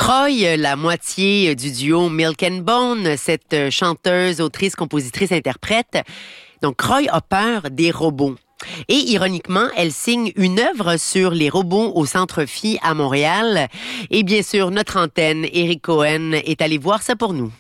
Croy, la moitié du duo Milk and Bone, cette chanteuse, autrice, compositrice, interprète. Donc, Croy a peur des robots. Et ironiquement, elle signe une œuvre sur les robots au Centre Phi à Montréal. Et bien sûr, notre antenne, Éric Cohen, est allé voir ça pour nous.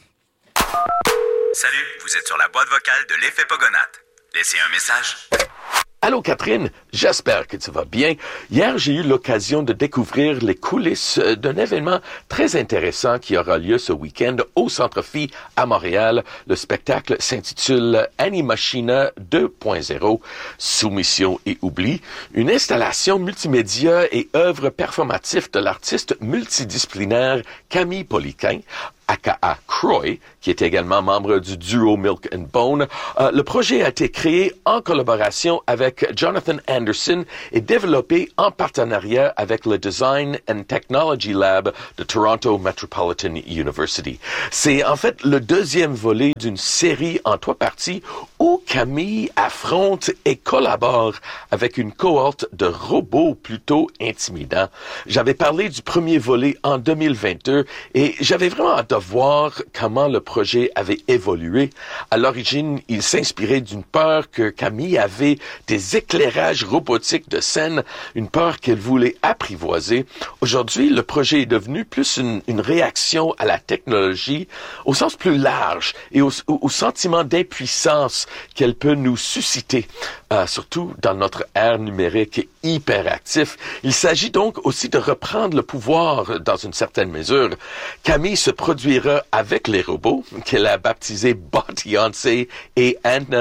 Salut, vous êtes sur la boîte vocale de l'Effet Pogonate. Laissez un message. Allô Catherine, j'espère que tu vas bien. Hier, j'ai eu l'occasion de découvrir les coulisses d'un événement très intéressant qui aura lieu ce week-end au Centre Phi à Montréal. Le spectacle s'intitule Animachina 2.0, Soumission et oubli, une installation multimédia et œuvre performative de l'artiste multidisciplinaire Camille Poliquin, aka Croy, qui est également membre du duo Milk and Bone. Le projet a été créé en collaboration avec Jonathan Anderson et développé en partenariat avec le Design and Technology Lab de Toronto Metropolitan University. C'est en fait le deuxième volet d'une série en 3 parties où Camille affronte et collabore avec une cohorte de robots plutôt intimidants. J'avais parlé du premier volet en 2022 et j'avais vraiment hâte de voir comment le projet avait évolué. À l'origine, il s'inspirait d'une peur que Camille avait des éclairages robotiques de scène, une peur qu'elle voulait apprivoiser. Aujourd'hui, le projet est devenu plus une réaction à la technologie au sens plus large et au sentiment d'impuissance qu'elle peut nous susciter, surtout dans notre ère numérique hyperactif. Il s'agit donc aussi de reprendre le pouvoir dans une certaine mesure. Camille se produira avec les robots qu'elle a baptisés Bot-Yancey et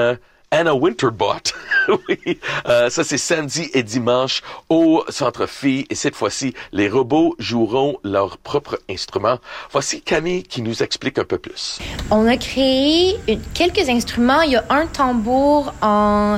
Anna Winterbot. Oui, ça c'est samedi et dimanche au Centre Phi et cette fois-ci, les robots joueront leurs propres instruments. Voici Camille qui nous explique un peu plus. On a créé quelques instruments. Il y a un tambour en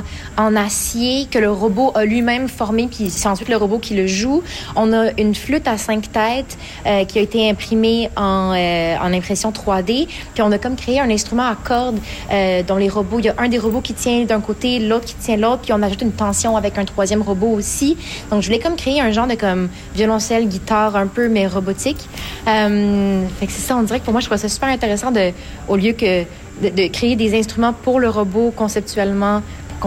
acier que le robot a lui-même formé, puis c'est ensuite le robot qui le joue. On a une flûte à 5 têtes qui a été imprimée en impression 3D. Puis on a comme créé un instrument à cordes dont les robots, il y a un des robots qui tient d'un côté, l'autre qui tient l'autre, puis on ajoute une tension avec un troisième robot aussi. Donc, je voulais comme créer un genre de comme violoncelle, guitare un peu, mais robotique. Fait que c'est ça, on dirait que pour moi, je trouve ça super intéressant au lieu que de créer des instruments pour le robot conceptuellement,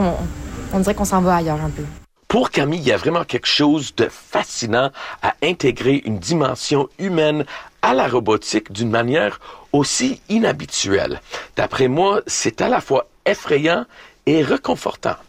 on dirait qu'on s'en va ailleurs un peu. Pour Camille, il y a vraiment quelque chose de fascinant à intégrer une dimension humaine à la robotique d'une manière aussi inhabituelle. D'après moi, c'est à la fois effrayant et réconfortant.